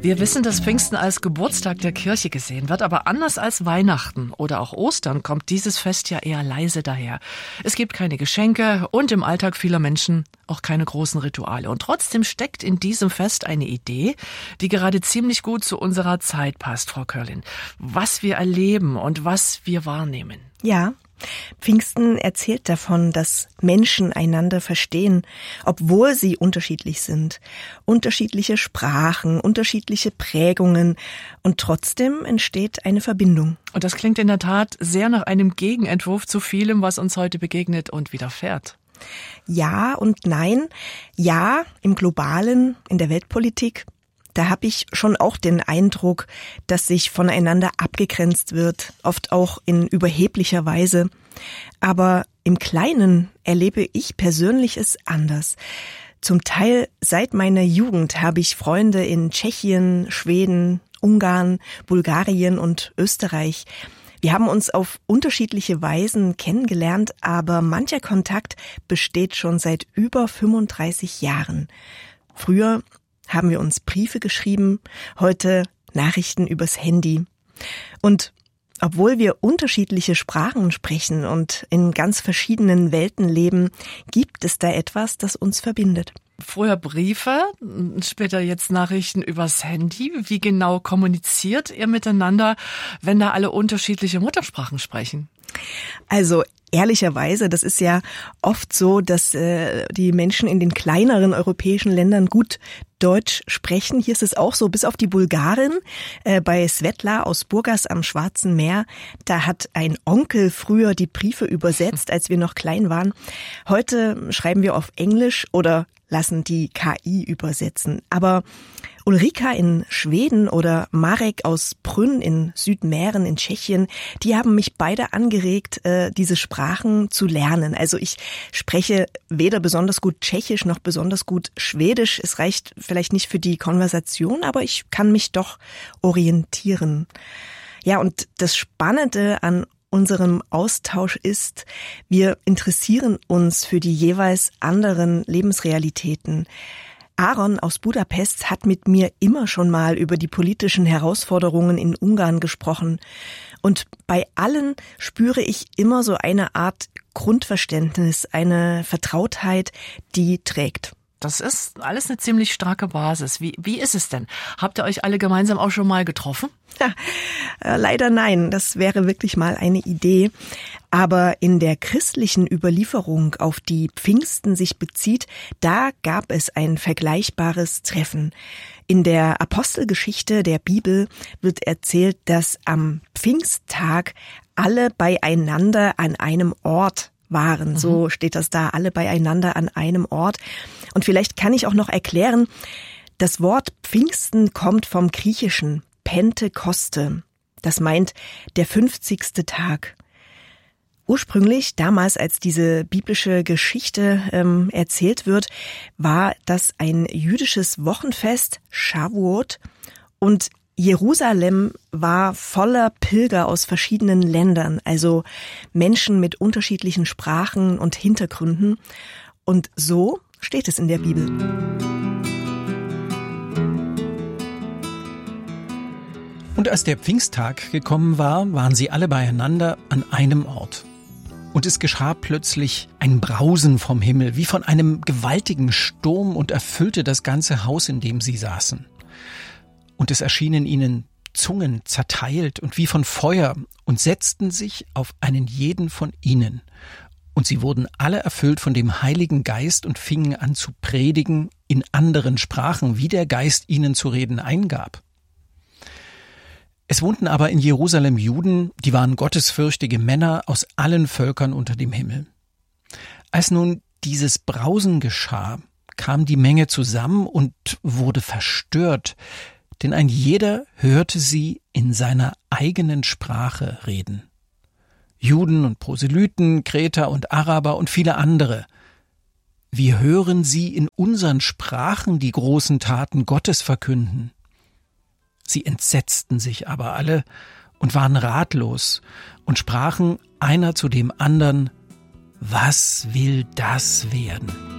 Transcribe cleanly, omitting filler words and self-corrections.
Wir wissen, dass Pfingsten als Geburtstag der Kirche gesehen wird, aber anders als Weihnachten oder auch Ostern kommt dieses Fest ja eher leise daher. Es gibt keine Geschenke und im Alltag vieler Menschen auch keine großen Rituale. Und trotzdem steckt in diesem Fest eine Idee, die gerade ziemlich gut zu unserer Zeit passt, Frau Körlin. Was wir erleben und was wir wahrnehmen. Ja, Pfingsten erzählt davon, dass Menschen einander verstehen, obwohl sie unterschiedlich sind. Unterschiedliche Sprachen, unterschiedliche Prägungen und trotzdem entsteht eine Verbindung. Und das klingt in der Tat sehr nach einem Gegenentwurf zu vielem, was uns heute begegnet und widerfährt. Ja und nein. Ja, im Globalen, in der Weltpolitik. Da habe ich schon auch den Eindruck, dass sich voneinander abgegrenzt wird, oft auch in überheblicher Weise. Aber im Kleinen erlebe ich persönlich es anders. Zum Teil seit meiner Jugend habe ich Freunde in Tschechien, Schweden, Ungarn, Bulgarien und Österreich. Wir haben uns auf unterschiedliche Weisen kennengelernt, aber mancher Kontakt besteht schon seit über 35 Jahren. Früher haben wir uns Briefe geschrieben, heute Nachrichten übers Handy. Und obwohl wir unterschiedliche Sprachen sprechen und in ganz verschiedenen Welten leben, gibt es da etwas, das uns verbindet. Früher Briefe, später jetzt Nachrichten übers Handy. Wie genau kommuniziert ihr miteinander, wenn da alle unterschiedliche Muttersprachen sprechen? Also ehrlicherweise, das ist ja oft so, dass die Menschen in den kleineren europäischen Ländern gut Deutsch sprechen. Hier ist es auch so, bis auf die Bulgarin bei Svetla aus Burgas am Schwarzen Meer. Da hat ein Onkel früher die Briefe übersetzt, als wir noch klein waren. Heute schreiben wir auf Englisch oder lassen die KI übersetzen. Aber Ulrika in Schweden oder Marek aus Brünn in Südmähren in Tschechien, die haben mich beide angeregt, diese Sprachen zu lernen. Also ich spreche weder besonders gut Tschechisch noch besonders gut Schwedisch. Es reicht vielleicht nicht für die Konversation, aber ich kann mich doch orientieren. Ja, und das Spannende an unserem Austausch ist, wir interessieren uns für die jeweils anderen Lebensrealitäten. Aaron aus Budapest hat mit mir immer schon mal über die politischen Herausforderungen in Ungarn gesprochen. Und bei allen spüre ich immer so eine Art Grundverständnis, eine Vertrautheit, die trägt. Das ist alles eine ziemlich starke Basis. Wie ist es denn? Habt ihr euch alle gemeinsam auch schon mal getroffen? Ja, leider nein, das wäre wirklich mal eine Idee. Aber in der christlichen Überlieferung, auf die Pfingsten sich bezieht, da gab es ein vergleichbares Treffen. In der Apostelgeschichte der Bibel wird erzählt, dass am Pfingsttag alle beieinander an einem Ort waren. So steht das da, alle beieinander an einem Ort. Und vielleicht kann ich auch noch erklären, das Wort Pfingsten kommt vom Griechischen Pentekoste. Das meint der 50. Tag. Ursprünglich, damals als diese biblische Geschichte erzählt wird, war das ein jüdisches Wochenfest, Shavuot, und Jerusalem war voller Pilger aus verschiedenen Ländern, also Menschen mit unterschiedlichen Sprachen und Hintergründen. Und so steht es in der Bibel. Und als der Pfingsttag gekommen war, waren sie alle beieinander an einem Ort. Und es geschah plötzlich ein Brausen vom Himmel, wie von einem gewaltigen Sturm, und erfüllte das ganze Haus, in dem sie saßen. Und es erschienen ihnen Zungen zerteilt und wie von Feuer und setzten sich auf einen jeden von ihnen. Und sie wurden alle erfüllt von dem Heiligen Geist und fingen an zu predigen in anderen Sprachen, wie der Geist ihnen zu reden eingab. Es wohnten aber in Jerusalem Juden, die waren gottesfürchtige Männer aus allen Völkern unter dem Himmel. Als nun dieses Brausen geschah, kam die Menge zusammen und wurde verstört, denn ein jeder hörte sie in seiner eigenen Sprache reden. Juden und Proselyten, Kreter und Araber und viele andere. Wir hören sie in unseren Sprachen die großen Taten Gottes verkünden. Sie entsetzten sich aber alle und waren ratlos und sprachen einer zu dem anderen: Was will das werden?